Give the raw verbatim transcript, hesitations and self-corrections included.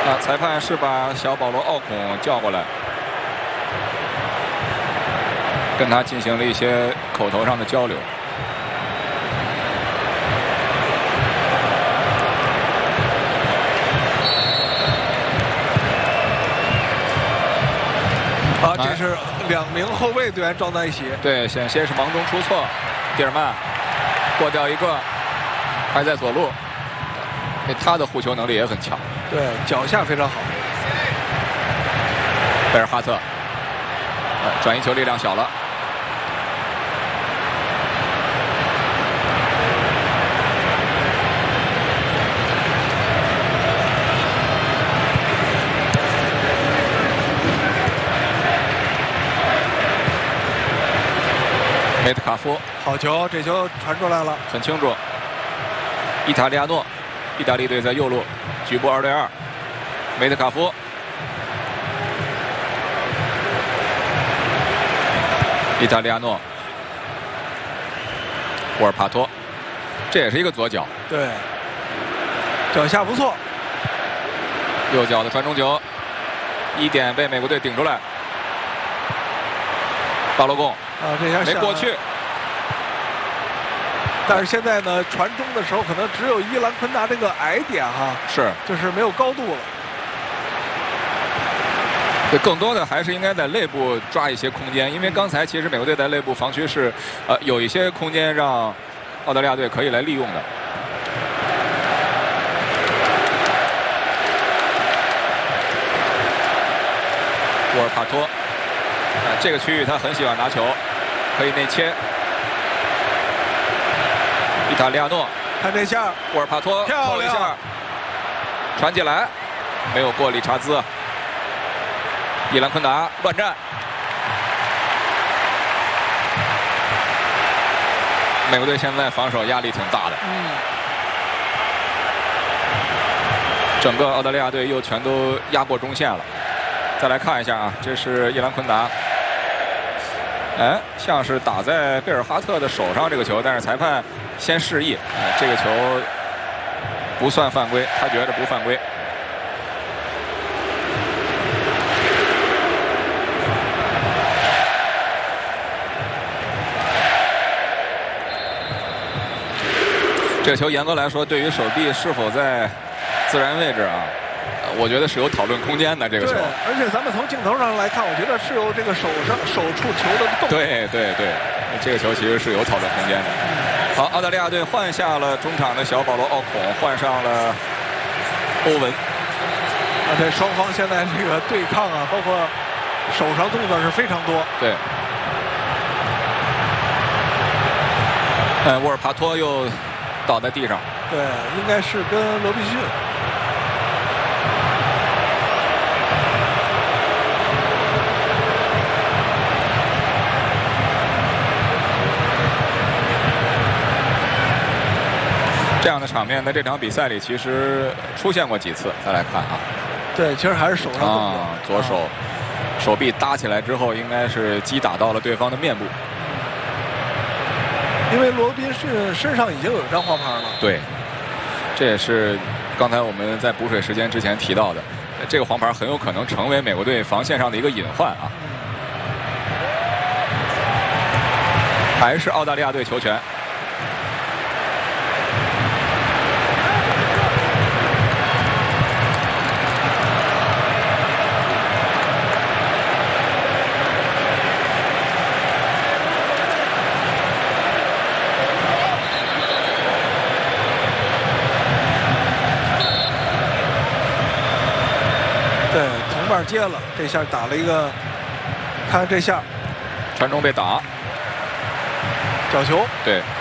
啊，裁判是把小保罗·奥孔叫过来，跟他进行了一些口头上的交流。 啊，这是两名后卫队员撞在一起。 对，险些是忙中出错，蒂尔曼过掉一个，还在左路。他的护球能力也很强。 对，脚下非常好。 贝尔哈特，转移球力量小了。梅特卡夫， 好球，这球传出来了， 很清楚。伊塔利亚诺，意大利队在右路，局部二对二。梅特卡夫，伊塔利亚诺，沃尔帕托，这也是一个左脚。 对，脚下不错。 右脚的传中球，一点被美国队顶出来。巴罗贡。 啊，这下没过去， 但是现在呢，传中的时候可能只有伊兰昆达这个矮点哈， 是， 就是没有高度了。 对，更多的还是应该在内部抓一些空间，因为刚才其实美国队在内部防区是，呃，有一些空间让澳大利亚队可以来利用的。沃尔帕托，啊，这个区域他很喜欢拿球。可以内切，伊塔利亚诺， 看这下， 沃尔帕托漂亮， 一下，传起来，没有过理查兹，伊兰昆达乱战，美国队现在防守压力挺大的， 嗯， 整个澳大利亚队又全都压过中线了。再来看一下啊，这是伊兰昆达。哎，像是打在贝尔哈特的手上这个球，但是裁判先示意，哎，这个球不算犯规，他觉得不犯规。这个球严格来说，对于手臂是否在自然位置啊，我觉得是有讨论空间的这个球。 对，而且咱们从镜头上来看，我觉得是有这个手上手触球的动。 对对对，这个球其实是有讨论空间的。好，澳大利亚队换下了中场的小保罗·奥孔，换上了欧文。 啊，这双方现在这个对抗啊，包括手上动作是非常多。 对。呃，沃尔帕托又倒在地上。 对，应该是跟罗必逊。 这样的场面在这场比赛里其实出现过几次。再来看啊， 对，其实还是手上动作， 啊，左手、啊、手臂搭起来之后，应该是击打到了对方的面部。 因为罗宾逊身上已经有一张黄牌了。 对，这也是刚才我们在补水时间之前提到的，这个黄牌很有可能成为美国队防线上的一个隐患啊。还是澳大利亚队球权。 对，同伴接了，这下打了一个，看这下， 传中被打， 角球。 对，